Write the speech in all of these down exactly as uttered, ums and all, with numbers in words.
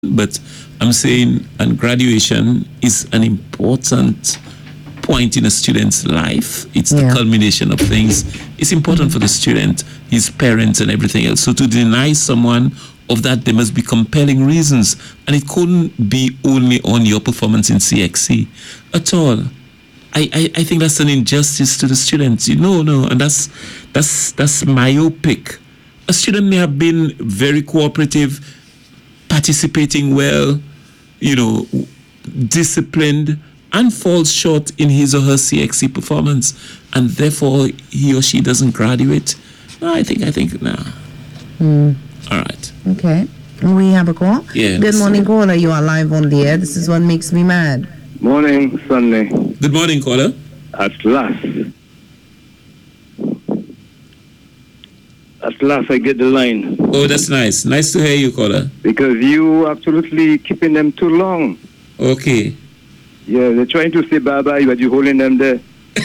but I'm saying, and graduation is an important point in a student's life. It's the Yeah. culmination of things. It's important for the student, his parents, and everything else. So to deny someone of that, there must be compelling reasons, and it couldn't be only on your performance in C X C at all. I, I, I think that's an injustice to the students. You know, no, and that's that's that's myopic. A student may have been very cooperative, participating well, you know, disciplined, and falls short in his or her C X C performance, and therefore he or she doesn't graduate. No, I think I think no. Mm. All right. Okay. We have a call. Yeah. Good morning, caller. You are live on the air. This is what makes me mad. Morning, Sunday. Good morning, caller. At last. At last I get the line. Oh, that's nice. Nice to hear you, caller. Because you absolutely keeping them too long. Okay. Yeah, they're trying to say bye-bye, but you're holding them there.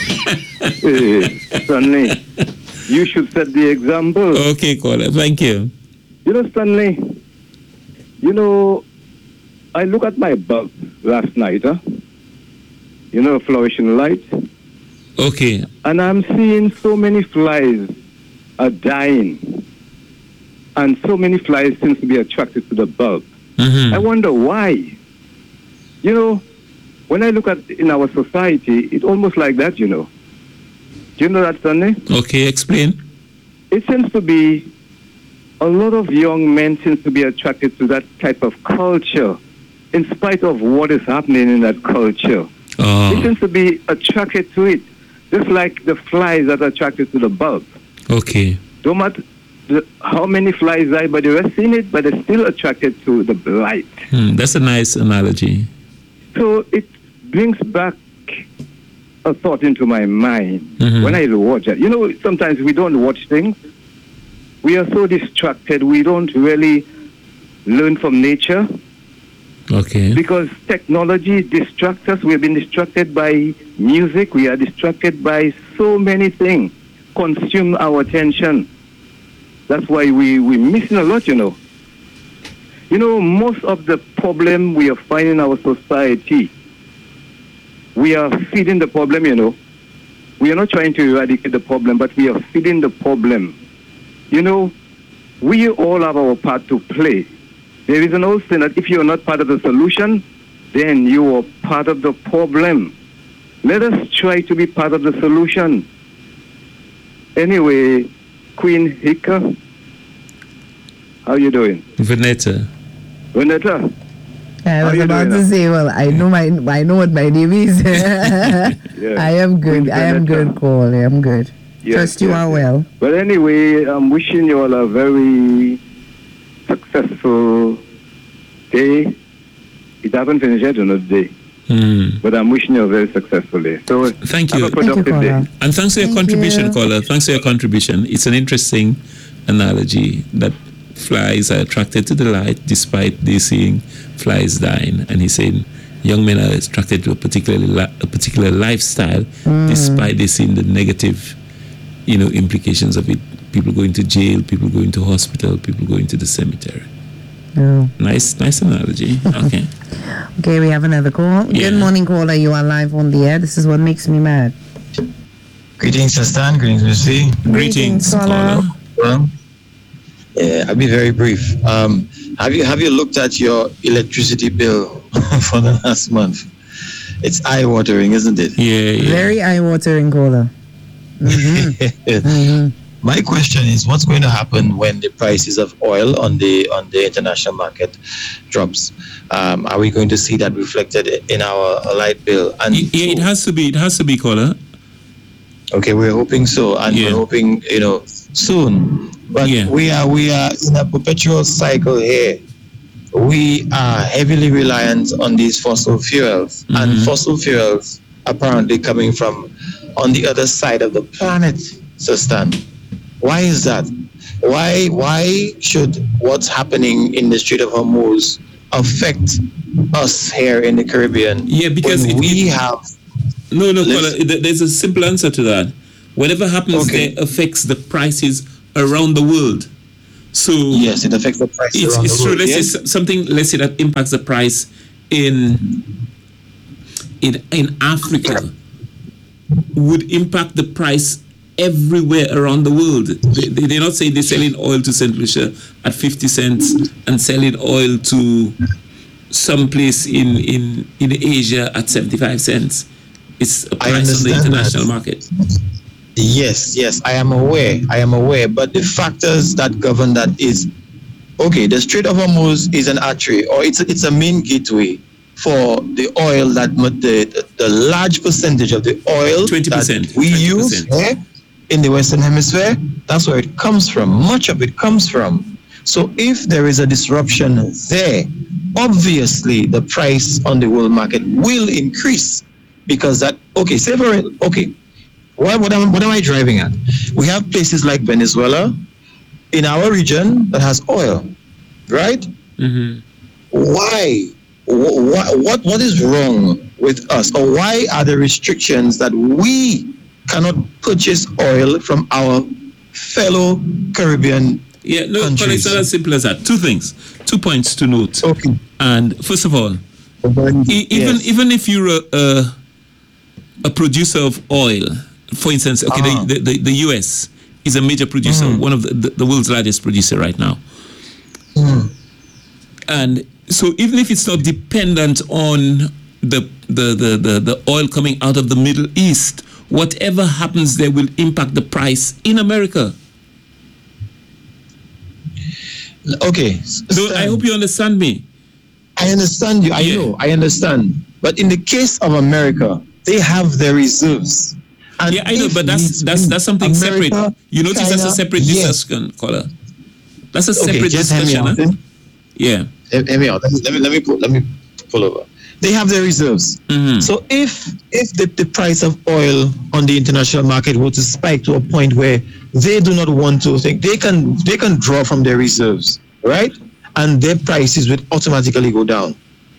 Hey, Stanley, you should set the example. Okay, caller. Thank you. You know, Stanley, you know, I look at my bulb last night, huh? You know, flourishing light. Okay. And I'm seeing so many flies are dying. And so many flies seem to be attracted to the bulb. Mm-hmm. I wonder why. You know, when I look at in our society, it's almost like that, you know. Do you know that, Sunday? Okay, explain. It seems to be a lot of young men seem to be attracted to that type of culture, in spite of what is happening in that culture. Oh. They seem to be attracted to it, just like the flies that are attracted to the bulb. Okay. No matter the, how many flies die, but they're seeing it, but they're still attracted to the light. Hmm, that's a nice analogy. So it brings back a thought into my mind Mm-hmm. when I watch it. You know, sometimes we don't watch things. We are so distracted, we don't really learn from nature. Okay. Because technology distracts us. We've been distracted by music. We are distracted by so many things. Consume our attention. That's why we, we're missing a lot, you know. You know, most of the problem we are finding in our society, we are feeding the problem, you know. We are not trying to eradicate the problem, but we are feeding the problem. You know, we all have our part to play. There is an old saying that if you are not part of the solution, then you are part of the problem. Let us try to be part of the solution. Anyway, Queen Hika, how you doing? Vanetta. Vanetta? I How was you about doing to now? say, well, I know my, I know what my name is. Yeah. I am good. Queen I am Vanetta. good, call. I am good. Yes, Trust you yes, are yes. well. But anyway, I'm wishing you all a very successful day. It hasn't finished yet on the day, Hmm. but I'm wishing you a very successful day. So Thank have you. a productive Thank you, day. caller. And thanks for your Thank contribution, you. caller. Thanks for your contribution. It's an interesting analogy that flies are attracted to the light despite they seeing flies dying. And he's saying young men are attracted to a particular li- a particular lifestyle despite they seeing the negative, you know, implications of it. People going to jail, people going to hospital, people going to the cemetery. Oh. Nice, nice analogy. Okay. Okay, we have another call. Yeah. Good morning, caller. You are live on the air. This is what makes me mad. Greetings, Stan. Greetings, Lucy. Greetings, caller. caller. Well, yeah, I'll be very brief. Um, have you have you looked at your electricity bill for the last month? It's eye-watering, isn't it? Yeah, yeah. Very eye-watering, caller. Mm-hmm. My question is, what's going to happen when the prices of oil on the on the international market drops? Um, are we going to see that reflected in our light bill? And Y- yeah, it has to be. It has to be, caller. okay, we're hoping so, and Yeah. we're hoping, you know, soon. But Yeah. we are we are in a perpetual cycle here. We are heavily reliant on these fossil fuels, and Mhm. fossil fuels apparently coming from on the other side of the planet, Stan. Why is that? Why why should what's happening in the Strait of Hormuz affect us here in the Caribbean? Yeah, because when it- we it- have No, no, Let's- caller, th- there's a simple answer to that. Whatever happens Okay. there affects the prices around the world. So yes, it affects the price. It's, around it's the true. world, Let's yes? say s- something. Let's say that impacts the price in in in Africa would impact the price everywhere around the world. They, they, they're not saying they're selling oil to Saint Lucia at fifty cents and selling oil to some place in, in, in Asia at seventy-five cents. It's a I price on the understand international that. market. Yes, yes, I am aware. I am aware. But the factors that govern that is, okay, the Strait of Hormuz is an artery, or it's a, it's a main gateway for the oil that mu- the, the, the large percentage of the oil twenty percent, that we twenty use percent. eh, in the Western Hemisphere. That's where it comes from. Much of it comes from. So if there is a disruption there, obviously the price on the world market will increase, because that, okay, say for, okay, what, what, am, what am I driving at? We have places like Venezuela in our region that has oil, right? Mm-hmm. Why? What, what, what is wrong with us? Or why are there restrictions that we cannot purchase oil from our fellow Caribbean Yeah, no, but countries? it's not as simple as that. Two things, two points to note. Okay. And first of all, E- even Yes. even if you're a, a, a producer of oil, for instance, okay, Uh-huh. the, the, the U S is a major producer, Mm. one of the, the, the world's largest producer right now. Mm. And so even if it's not dependent on the, the, the, the, the oil coming out of the Middle East, whatever happens there will impact the price in America. Okay. So I Stan, hope you understand me. I understand you. I Yeah. know. I understand. But in the case of America, they have their reserves. And Yeah, I know, if but that's needs that's be, that's something America, separate. You notice that's a China, separate yes. discussion, caller. That's a Okay, separate just hear me discussion. out. Huh? then. Yeah. Hear hear me out. Let me let me let me pull, let me pull over. They have their reserves. Mhm. So if if the, the price of oil on the international market were to spike to a point where they do not want to think, they can they can draw from their reserves, right? And their prices would automatically go down.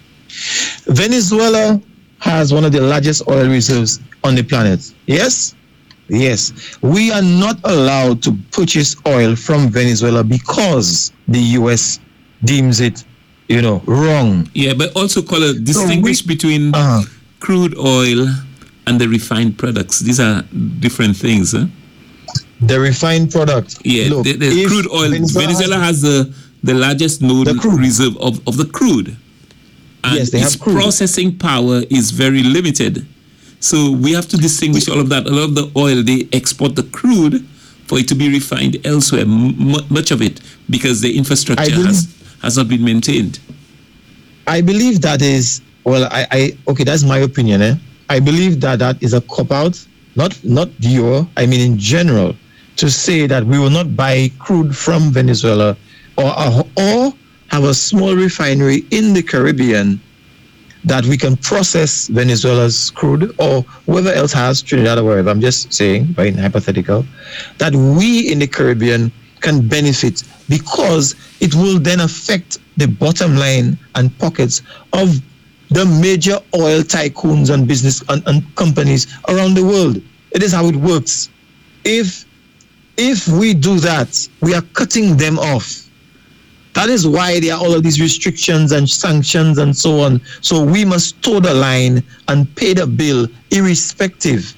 Venezuela has one of the largest oil reserves on the planet. Yes? Yes. We are not allowed to purchase oil from Venezuela because the U S deems it, you know, wrong. Yeah, but also caller distinguish between Uh-huh. crude oil and the refined products. These are different things. Huh? The refined product. Yeah, Look, the, the if crude oil. Venezuela Venezuela has- has the the largest known The crude. reserve of, of the crude. And Yes, they its have crude. processing power is very limited. So we have to distinguish all of that. A lot of the oil, they export the crude for it to be refined elsewhere, m- much of it, because the infrastructure believe- has, has not been maintained. I believe that is, well, I, I okay, that's my opinion. Eh? I believe that that is a cop out, not not your, I mean in general, to say that we will not buy crude from Venezuela or or have a small refinery in the Caribbean that we can process Venezuela's crude or whoever else has Trinidad or wherever. I'm just saying, right, hypothetical, that we in the Caribbean can benefit because it will then affect the bottom line and pockets of the major oil tycoons and business and, and companies around the world. It is how it works. If if we do that, we are cutting them off. That is why there are all of these restrictions and sanctions and so on. So we must toe the line and pay the bill irrespective.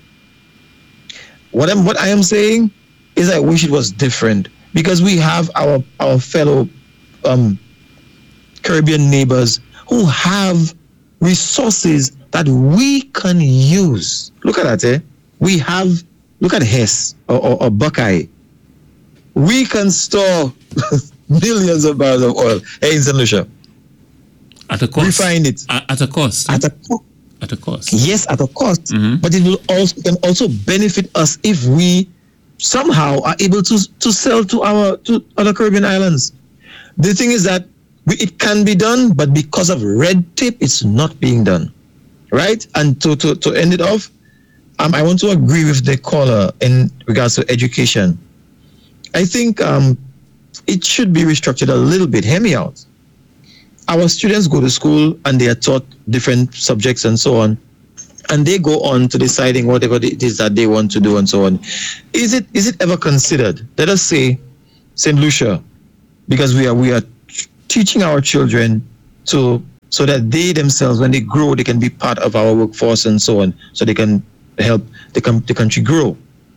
What I'm what I am saying is I wish it was different, because we have our our fellow um, Caribbean neighbors who have resources that we can use. Look at that, eh? We have, look at Hess or, or, or Buckeye. We can store millions of barrels of oil hey, in Saint Lucia. At a cost. Refine it. At, at a cost. At a co- At a cost. yes, at a cost, Mhm. but it will also can also benefit us if we somehow are able to to sell to our to other Caribbean islands. The thing is that we, it can be done, but because of red tape, it's not being done, right? And to to, to end it off, um, I want to agree with the caller in regards to education. I think um, it should be restructured a little bit. Hear me out. Our students go to school and they are taught different subjects and so on, and they go on to deciding whatever it is that they want to do and so on. Is it is it ever considered? Let us say Saint Lucia because we are we are teaching our children to so that they themselves, when they grow, they can be part of our workforce and so on, so they can help the, com- the country grow.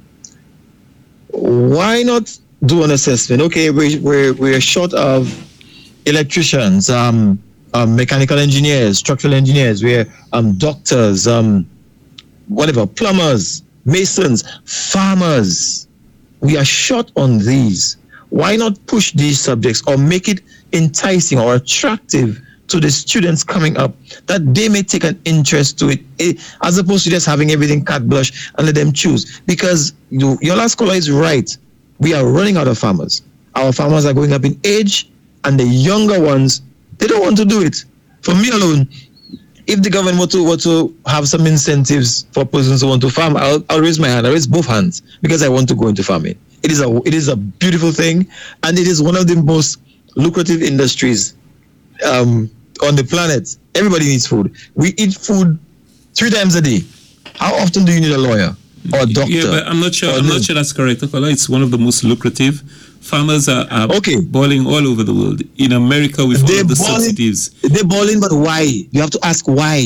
Why not do an assessment? Okay, we, we're we're short of electricians, um, um, mechanical engineers, structural engineers, we're um, doctors, um, whatever, plumbers, masons, farmers. We are short on these. Why not push these subjects or make it enticing or attractive to the students coming up, that they may take an interest to it, eh, as opposed to just having everything carte blanche and let them choose? Because you, your last caller is right. We are running out of farmers. Our farmers are going up in age, and the younger ones, they don't want to do it. For me alone, if the government were to, were to have some incentives for persons who want to farm, I'll, I'll raise my hand. I'll raise both hands because I want to go into farming. It is a it is a beautiful thing, and it is one of the most lucrative industries um, on the planet. Everybody needs food. We eat food three times a day. How often do you need a lawyer or a doctor? Yeah, but I'm not sure. I'm not sure that's correct. It's one of the most lucrative. Farmers are, are okay. balling all over the world. In America, with all of the balling, subsidies, they're balling. But why? You have to ask why.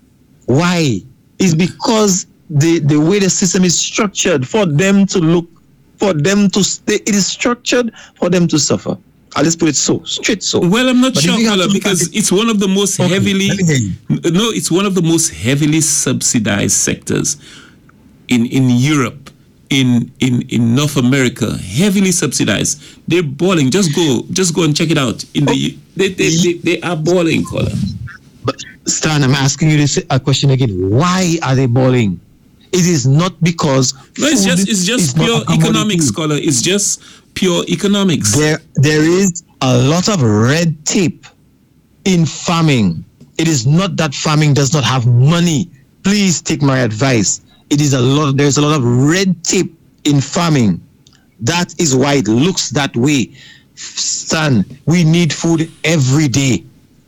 Why? It's because the the way the system is structured for them to look. For them to stay, it is structured for them to suffer. I'll just put it so straight. So well, I'm not but sure, Color, because it, it's one of the most okay, heavily. No, it's one of the most heavily subsidized sectors in in Europe, in in in North America. Heavily subsidized. They're balling. Just go, just go and check it out. In the oh. they, they, they they are balling, Color. But Stan, I'm asking you this a question again. Why are they balling? It is not because no, it's just it's just pure economics, scholar. It's just pure economics. There there is a lot of red tape in farming. It is not that farming does not have money. Please take my advice. It is a lot. There's a lot of red tape in farming. That is why it looks that way. Stan, we need food every day.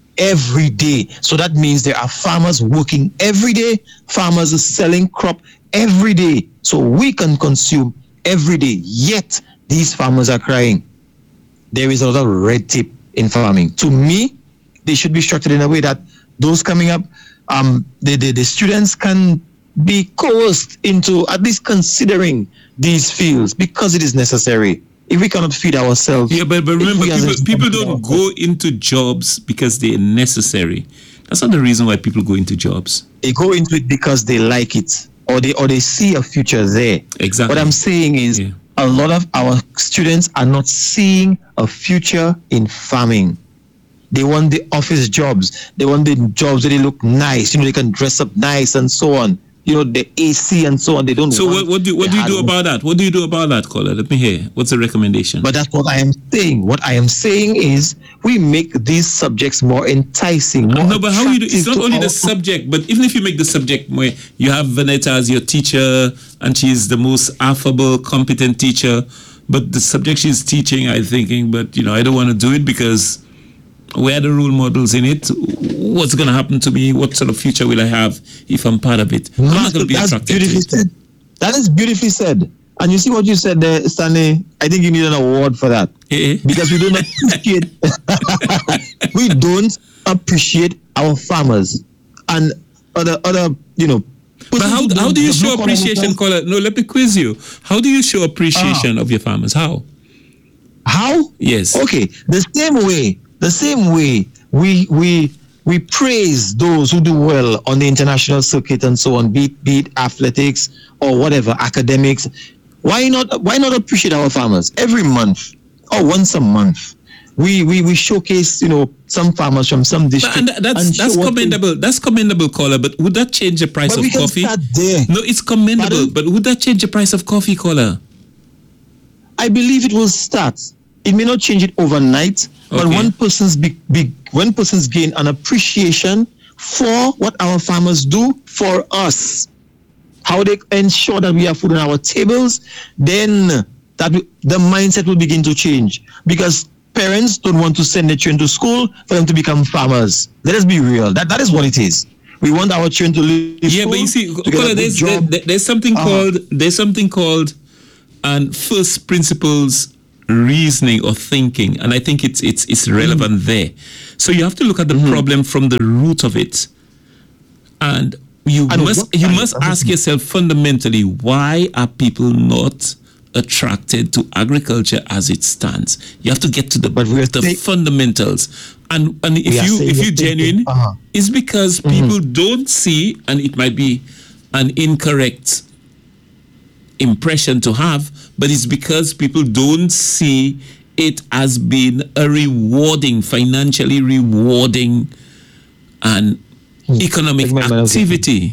Every day. So that means there are farmers working every day. Farmers are selling crop every day. So we can consume every day. Yet these farmers are crying. There is a lot of red tape in farming. To me, they should be structured in a way that those coming up, um, the, the, the students can be coerced into at least considering these fields because it is necessary. If we cannot feed ourselves. Yeah, but, but remember, people, people don't go into jobs because they're necessary. That's not the reason why people go into jobs. They go into it because they like it, or they or they see a future there. Exactly. What I'm saying is, yeah. a lot of our students are not seeing a future in farming. They want the office jobs. They want the jobs where they look nice. You know, they can dress up nice and so on. You know, the A C and so on. They don't. So want what, what do what do you do about that? What do you do about that, caller? Let me hear. What's the recommendation? But that's what I am saying. What I am saying is we make these subjects more enticing. More no, but how you do? It's not only the subject, but even if you make the subject more, you have Vanetta as your teacher, and she's the most affable, competent teacher. But the subject she's teaching, I'm thinking, but you know, I don't want to do it because where are the role models in it? What's going to happen to me? What sort of future will I have if I'm part of it? I'm not going to be attracted to it. Said. That is beautifully said. And you see what you said there, Stanley? I think you need an award for that. Eh? Because we don't appreciate we don't appreciate our farmers and other other, you know. But how how do you show appreciation, caller? No, let me quiz you. How do you show appreciation ah. of your farmers? How? How? Yes. Okay. The same way. The same way we we we praise those who do well on the international circuit and so on, be it, be it athletics or whatever, academics. Why not why not appreciate our farmers every month or once a month? We we, we showcase, you know, some farmers from some districts. And that's and that's commendable. They, that's commendable, caller. But would that change the price but of we can coffee? Start there. No, it's commendable. Pardon? But would that change the price of coffee, caller? I believe it will start. It may not change it overnight, okay. but one person's big, big, one person's gain an appreciation for what our farmers do for us, how they ensure that we have food on our tables. Then that we, the mindset will begin to change because parents don't want to send their children to school for them to become farmers. Let us be real. That that is what it is. We want our children to live. Yeah, school, but you see, Kola, there's, there, there's something uh-huh. called there's something called and first principles reasoning or thinking, and I think it's it's it's relevant mm. there. So you have to look at the mm-hmm. problem from the root of it, and you and must you must ask yourself fundamentally, why are people not attracted to agriculture as it stands? You have to get to the, the saying, fundamentals, and and if you if you genuine, uh-huh. it's because mm-hmm. people don't see, and it might be an incorrect impression to have, but it's because people don't see it as being a rewarding, financially rewarding and hmm. economic activity.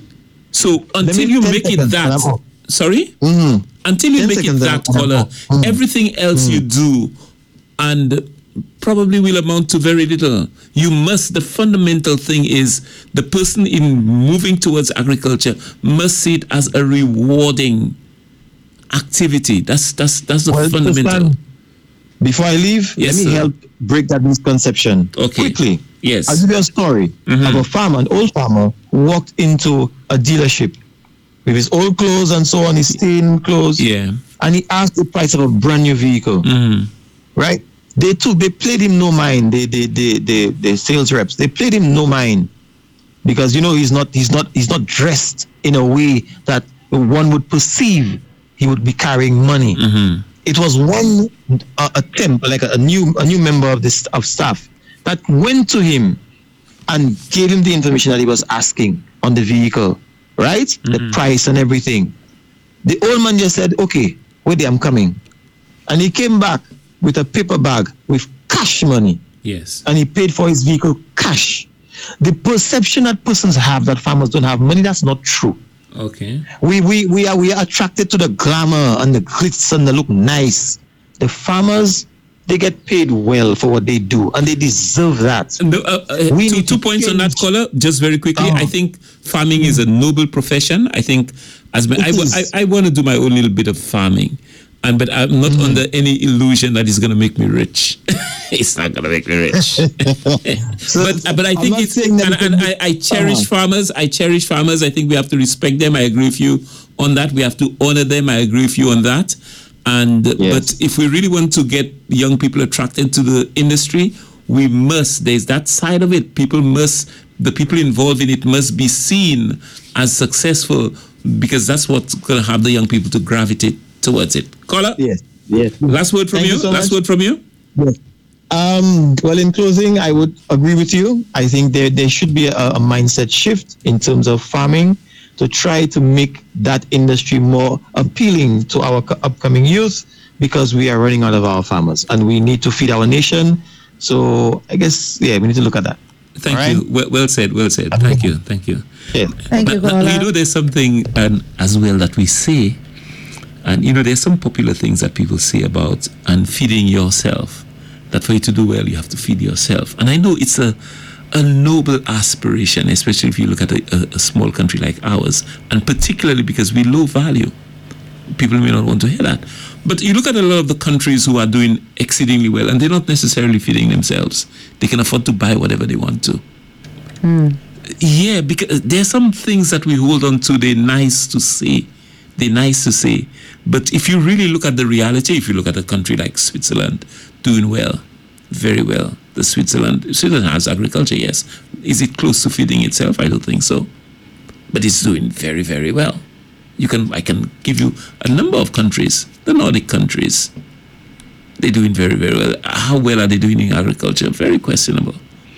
So until you make it that, sorry? Mm-hmm. Until you make it that color, mm-hmm. everything else mm-hmm. you do and probably will amount to very little. You must, the fundamental thing is the person in moving towards agriculture must see it as a rewarding activity. That's that's that's the well, fundamental. Before I leave, yes, let me sir. help break that misconception. Okay. Quickly. Yes. I'll give you a story mm-hmm. of a farmer, an old farmer, who walked into a dealership with his old clothes and so on, his stained clothes. Yeah. And he asked the price of a brand new vehicle. Mm-hmm. Right? They too, they played him no mind. They, they, they, they, the sales reps, they played him no mind because you know he's not, he's not, he's not dressed in a way that one would perceive he would be carrying money. Mm-hmm. It was one uh, attempt, like a, a new, a new member of this of staff that went to him and gave him the information that he was asking on the vehicle, right? Mm-hmm. The price and everything. The old man just said, "Okay, wait there, I'm coming," and he came back with a paper bag with cash money. Yes. And he paid for his vehicle cash. The perception that persons have that farmers don't have money, that's not true. Okay. We we we are we are attracted to the glamour and the glitz and the look nice. The farmers, they get paid well for what they do, and they deserve that. No, uh, uh, we two, two points change. on that, caller. Just very quickly, uh-huh. I think farming is a noble profession. I think as my, I, I I want to do my own little bit of farming. And but I'm not mm. under any illusion that it's going to make me rich. It's not going to make me rich. so, but but I think it's and, and I, I cherish uh-huh. farmers. I cherish farmers. I think we have to respect them. I agree with you on that. We have to honor them. I agree with you on that. And yes. but if we really want to get young people attracted to the industry, we must. There's that side of it. People must. The people involved in it must be seen as successful because that's what's going to have the young people to gravitate towards it. Caller? Yes. Yes. Last word from Thank you. you so Last much. word from you. Yes. Um, well, in closing, I would agree with you. I think there there should be a, a mindset shift in terms of farming to try to make that industry more appealing to our co- upcoming youth because we are running out of our farmers and we need to feed our nation. So I guess, yeah, we need to look at that. Thank All you. Right? Well, well said. Well said. Thank you. Thank you. Yeah. Thank you, Caller. You know, there's something um, as well that we say. And, you know, there's some popular things that people say about and feeding yourself, that for you to do well, you have to feed yourself. And I know it's a, a noble aspiration, especially if you look at a, a, a small country like ours, and particularly because we low value. People may not want to hear that. But you look at a lot of the countries who are doing exceedingly well, and they're not necessarily feeding themselves. They can afford to buy whatever they want to. Mm. Yeah, because there's some things that we hold on to, they're nice to say. They're nice to say. But if you really look at the reality, if you look at a country like Switzerland, doing well, very well. The Switzerland, Switzerland has agriculture, yes. Is it close to feeding itself? I don't think so. But it's doing very, very well. You can, I can give you a number of countries, the Nordic countries. They're doing very, very well. How well are they doing in agriculture? Very questionable.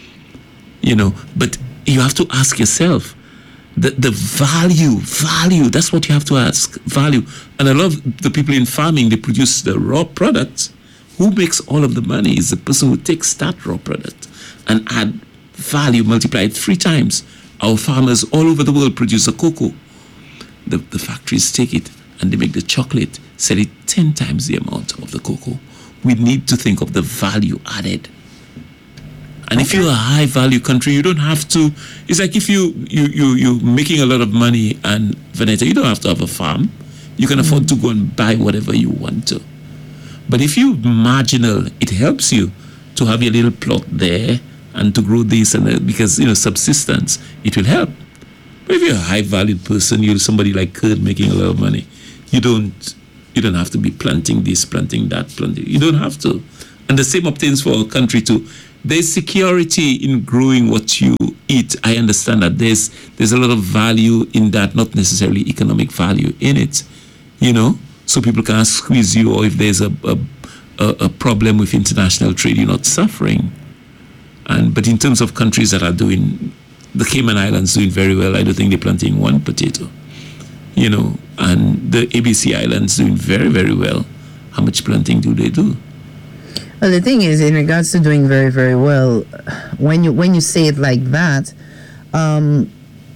You know, but you have to ask yourself, The, the value, value, that's what you have to ask, value. And a lot of the people in farming, they produce the raw products. Who makes all of the money is the person who takes that raw product and add value, multiply it three times. Our farmers all over the world produce the cocoa. The, the factories take it and they make the chocolate, sell it ten times the amount of the cocoa. We need to think of the value added. And okay. if you're a high value country, you don't have to, it's like if you, you, you, you're making a lot of money and Vanessa, you don't have to have a farm. You can afford mm. to go and buy whatever you want to. But if you're marginal, it helps you to have your little plot there and to grow this and that because, you know, subsistence, it will help. But if you're a high valued person, you're somebody like Kurt making a lot of money, you don't, You don't have to be planting this, planting that, planting. You don't have to. And the same obtains for our country too. There's security in growing what you eat. I understand that there's there's a lot of value in that, not necessarily economic value in it, you know, so people can't squeeze you, or if there's a a, a problem with international trade, you're not suffering. And but in terms of countries that are doing, the Cayman Islands doing very well, I don't think they're planting one potato, you know, and the A B C Islands doing very, very well. How much planting do they do? Well, the thing is, in regards to doing very, very well, when you when you say it like that, um,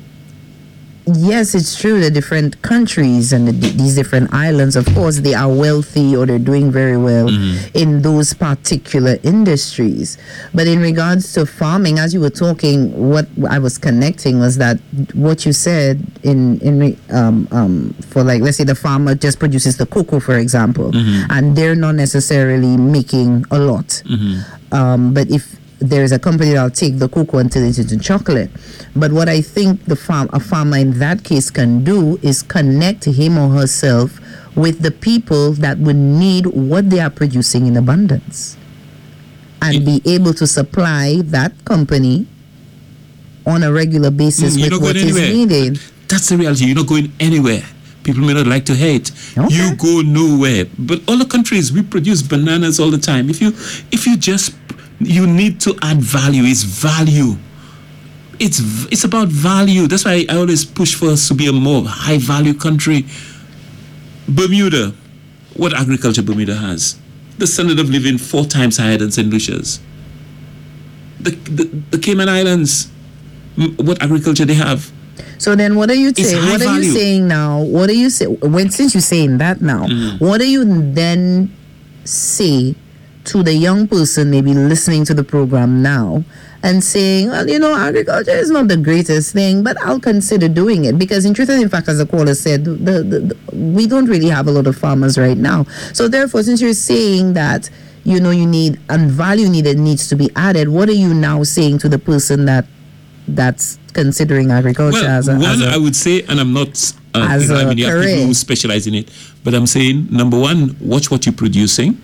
yes, it's true that different countries and the, these different islands, of course, they are wealthy or they're doing very well mm-hmm. in those particular industries. But in regards to farming, as you were talking, what I was connecting was that what you said in in um, um, for like, let's say the farmer just produces the cocoa, for example, mm-hmm. and they're not necessarily making a lot. Mm-hmm. Um, but if there's a company that'll take the cocoa and turn it into chocolate. But what I think the farm, a farmer in that case can do is connect him or herself with the people that would need what they are producing in abundance, and it, be able to supply that company on a regular basis with what is needed. That's the reality. You're not going anywhere. People may not like to hate. Okay. You go nowhere. But all the countries, we produce bananas all the time. If you, if you just You need to add value. It's value. It's it's about value. That's why I always push for us to be a more high value country. Bermuda, what agriculture Bermuda has? The standard of living four times higher than Saint Lucia's. The, the the Cayman Islands, what agriculture they have? So then, what are you saying? What are value. you saying now? What are you saying? When since you're saying that now, mm. what do you then say to the young person maybe listening to the program now and saying, well, you know, agriculture is not the greatest thing, but I'll consider doing it? Because in truth and in fact, as the caller said, the, the, the, we don't really have a lot of farmers right now. So therefore, since you're saying that, you know, you need, and value needed needs to be added, what are you now saying to the person that that's considering agriculture well, as a... One, as a, I would say, and I'm not... Uh, as you know, a I mean, you have people who specialize in it, but I'm saying, number one, watch what you're producing.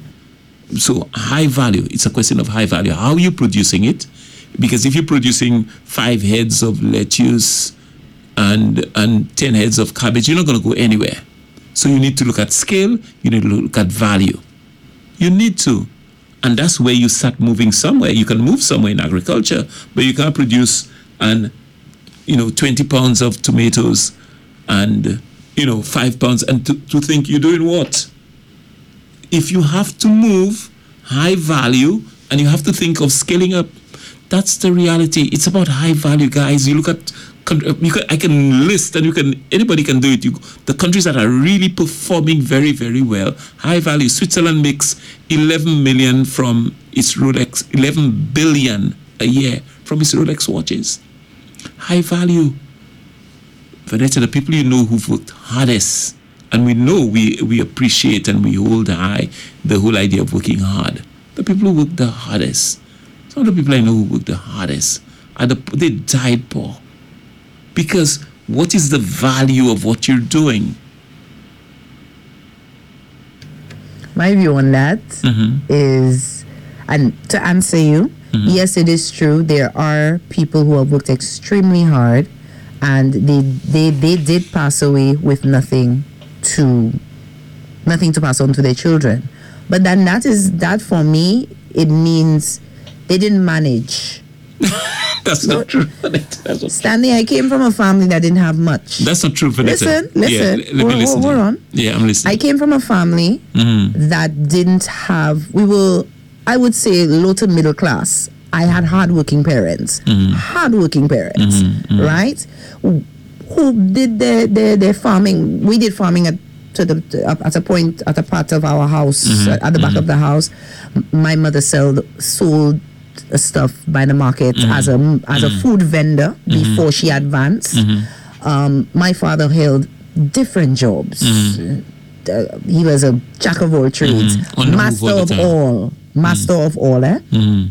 So high value, it's a question of high value. How are you producing it? Because if you're producing five heads of lettuce and and ten heads of cabbage, you're not going to go anywhere. So you need to look at scale, you need to look at value. You need to. And that's where you start moving somewhere. You can move somewhere in agriculture, but you can't produce and you know twenty pounds of tomatoes and you know five pounds and to, to think you're doing what? If you have to move high value and you have to think of scaling up, that's the reality. It's about high value, guys. You look at, you can, I can list, and you can, anybody can do it. You, the countries that are really performing very, very well, high value. Switzerland makes eleven million from its Rolex, eleven billion a year from its Rolex watches. High value. Vanessa, the people you know who've worked hardest. And we know we, we appreciate and we hold high the whole idea of working hard. The people who work the hardest, some of the people I know who work the hardest, are the, they died poor. Because what is the value of what you're doing? My view on that mm-hmm. is, and to answer you, mm-hmm. yes, it is true. There are people who have worked extremely hard and they they, they did pass away with nothing to nothing to pass on to their children. But then that is that for me, it means they didn't manage. That's no, not true. That's not Stanley, true. I came from a family that didn't have much. That's not true, Vanessa. Listen, listen. Yeah, let me listen hold, hold on. Yeah, I'm listening. I came from a family mm-hmm. that didn't have, we were, I would say, low to middle class. I had hardworking parents. Mm-hmm. Hardworking parents, mm-hmm. right? Who did their, their, their farming. We did farming at to the at a point at a part of our house mm-hmm. at the back mm-hmm. of the house. My mother sold sold stuff by the market mm-hmm. as a as mm-hmm. a food vendor mm-hmm. before she advanced. Mm-hmm. Um, my father held different jobs. Mm-hmm. Uh, he was a jack of all trades, mm-hmm. master of all, master mm-hmm. of all. Eh? Mm-hmm.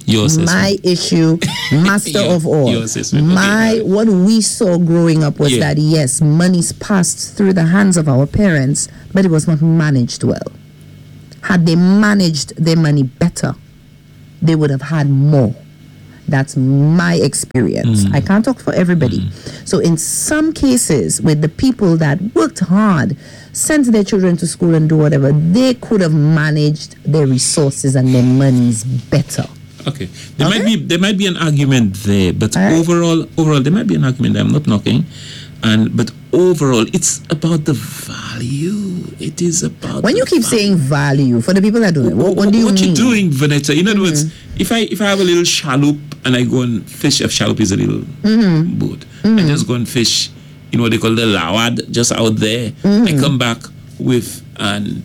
Your assessment. My issue, master Your- of all. your assessment. Okay, My got it. what we saw growing up was Yeah. that yes, money's passed through the hands of our parents, but it was not managed well. Had they managed their money better, they would have had more. That's my experience. I can't talk for everybody. So in some cases, with the people that worked hard, sent their children to school and do whatever, they could have managed their resources and their monies better. Okay. There Okay. might be there might be an argument there, but All right. overall overall there might be an argument. I'm not knocking. And but overall it's about the value. It is about When the you keep value. saying value, for the people that don't know, what, what do you what mean? you're doing, Vanessa? In other words, Mm-hmm. if I if I have a little shallop and I go and fish, a shallop is a little Mm-hmm. boat. I just go and fish in what they call the lawad, just out there. Mm-hmm. I come back with an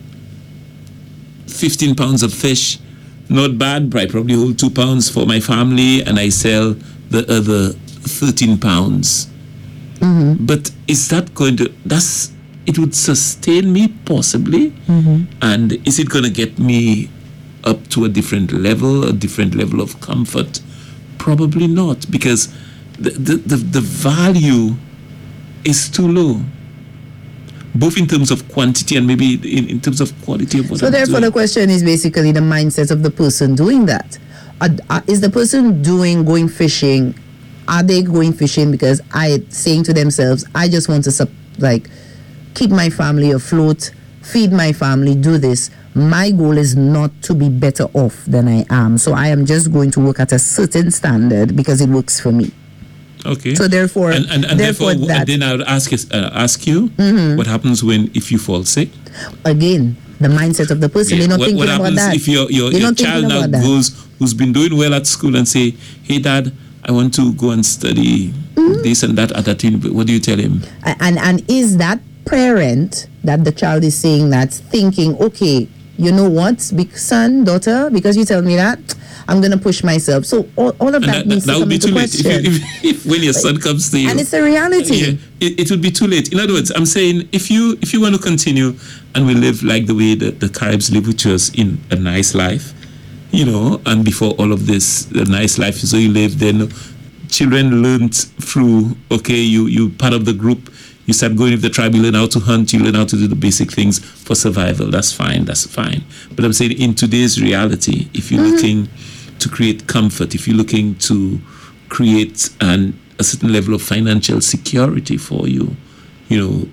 fifteen pounds of fish. Not bad, but I probably hold two pounds for my family, and I sell the other thirteen pounds. Mm-hmm. But is that going to? That's it would sustain me possibly, Mm-hmm. and is it going to get me up to a different level, a different level of comfort? Probably not, because the the, the, the value is too low, both in terms of quantity and maybe in, in terms of quality of what So I'm therefore, doing. the question is basically the mindset of the person doing that. Are, are- is the person doing going fishing? Are they going fishing because I saying to themselves, I just want to sup, like keep my family afloat, feed my family, do this. My goal is not to be better off than I am. So I am just going to work at a certain standard because it works for me. Okay. So therefore, and, and, and therefore therefore, that- and then I would ask you, uh, ask you what happens when if you fall sick. Again, the mindset of the person. They're not what, thinking what about happens that. if your your, They're your not thinking child now about that. goes who's been doing well at school and say, "Hey, Dad, I want to go and study this and that at that university." What do you tell him? A- and and is that parent that the child is saying that thinking, okay, you know what, big son, daughter, because you tell me that, I'm gonna push myself. So all, all of And that, that, needs that, that to come would be into too late. If, question. you, if, if when your son comes to you, And it's a reality. yeah, it, it would be too late. In other words, I'm saying if you if you want to continue and we live like the way that the Caribs live, which was in a nice life, you know, and before all of this, a nice life, so you live, then children learned through, okay, you you part of the group, you start going with the tribe, you learn how to hunt, you learn how to do the basic things for survival. That's fine, that's fine. But I'm saying in today's reality, if you're Mm-hmm. looking to create comfort, if you're looking to create an, a certain level of financial security for you, you know,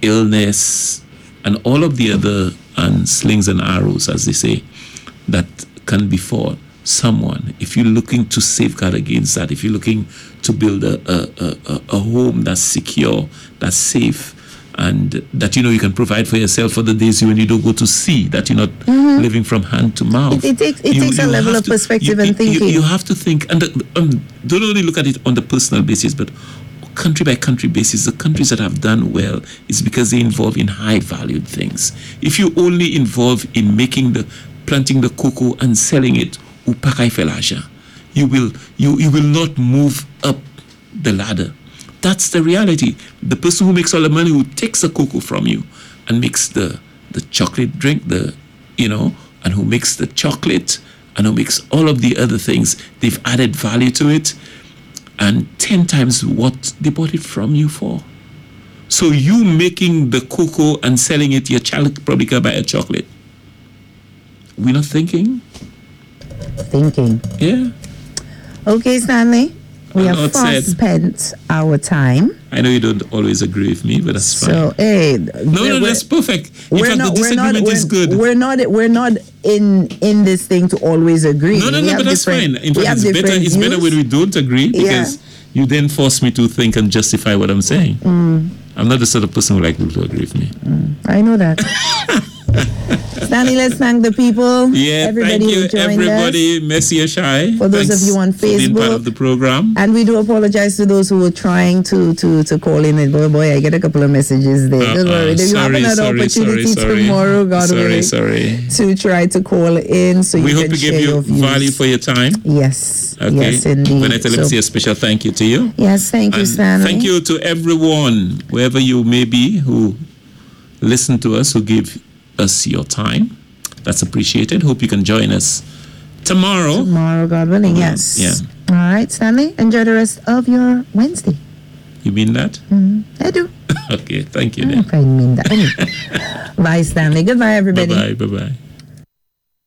illness and all of the other and slings and arrows, as they say, that can befall someone. If you're looking to safeguard against that, if you're looking to build a, a, a, a home that's secure, that's safe, and that you know you can provide for yourself for the days when you don't go to sea, that you're not living from hand to mouth. Mm-hmm. It- it takes- it takes a level have of perspective you, and you- you- thinking. You have to think, and the, um, don't only look at it on the personal basis, but country by country basis. The countries that have done well is because they involve in high valued things. If you only involve in making the planting the cocoa and selling it, upakai felaja, you will you you will not move up the ladder. That's the reality. The person who makes all the money, who takes the cocoa from you and makes the the chocolate drink, the you know, and who makes the chocolate and who makes all of the other things, they've added value to it, and ten times what they bought it from you for. So you making the cocoa and selling it, your child probably can buy a chocolate. We're not thinking? Thinking. Yeah. Okay, Stanley, we Well, have not fast said. spent our time. I know you don't always agree with me, but that's fine. So, hey, no, no, that's perfect. In we're fact, not, the we're not, disagreement we're, is good. We're not, we're not in in this thing to always agree. No, no, We no, have but that's different- fine. In we fact, have it's better. different It's better views. when we don't agree because you then force me to think and justify what I'm saying. Mm. I'm not the sort of person who like people to agree with me. I know that. Stanley, let's thank the people. Yeah, everybody thank you, who joined everybody. Messi Ashai. For those of you on for being part Facebook. of the program. And we do apologize to those who were trying to to to call in. And boy, boy, I get a couple of messages there. Don't Uh-uh. worry. If you have Sorry, another sorry, opportunity sorry, sorry. tomorrow, God Sorry, willing, sorry. to try to call in so you We can hope to share give your you views. value for your time. Yes. Okay. Yes, indeed. When I tell them, So- say a special thank you to you. Yes, thank you, And Stanley. thank you to everyone, wherever you may be, who listen to us, who give us your time. That's appreciated. Hope you can join us Tomorrow. Tomorrow, God willing, yes. Yeah. All right, Stanley, enjoy the rest of your Wednesday. You mean that? Mm, I do. Okay, thank you I then. don't know if I mean that. Anyway. Bye, Stanley. Goodbye, everybody. Bye-bye, bye-bye.